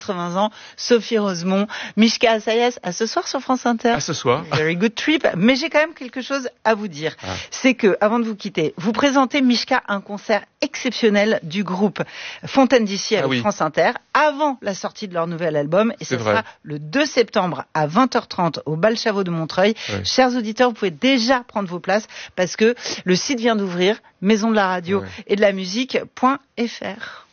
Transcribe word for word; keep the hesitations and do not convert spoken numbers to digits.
quatre-vingts ans, Sophie Rosemont, Mishka Assayas, à ce soir sur France Inter. À ce soir. Very good trip. Mais j'ai quand même quelque chose à vous dire. Ah. C'est que, avant de vous quitter, vous présentez, Mishka, un concert exceptionnel du groupe Fontaine d'ici avec ah oui. France Inter, avant la sortie de leur nouvel album. Et ce sera le deux septembre à vingt heures trente au Bal-Chavot de Montreuil. Ouais. Chers auditeurs, vous pouvez déjà prendre vos places parce que le site vient d'ouvrir, maison de la radio ouais. et de la musique point f r.